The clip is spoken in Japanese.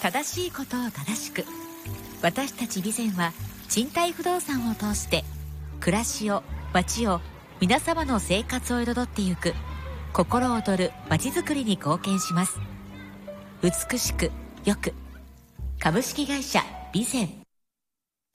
正しいことを正しく。私たち備前は賃貸不動産を通して暮らしを、街を、皆様の生活を彩ってゆく心躍る街づくりに貢献します。美しく、よく。株式会社備前。